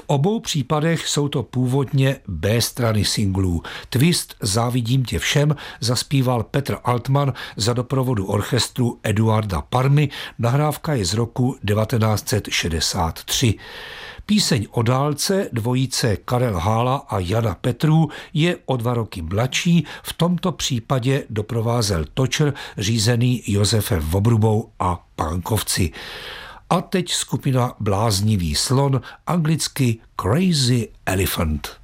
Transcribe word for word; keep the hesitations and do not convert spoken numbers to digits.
obou případech jsou to původně B strany singlů. Twist Závidím tě všem zaspíval Petr Altman za doprovodu orchestru Eduarda Parmy, nahrávka je z roku devatenáct set šedesát tři. Píseň O dálce dvojice Karel Hála a Jana Petrů je o dva roky mladší, v tomto případě doprovázel točer řízený Josefem Vobrubou a Pánkovci. A teď skupina Bláznivý slon, anglicky Crazy Elephant.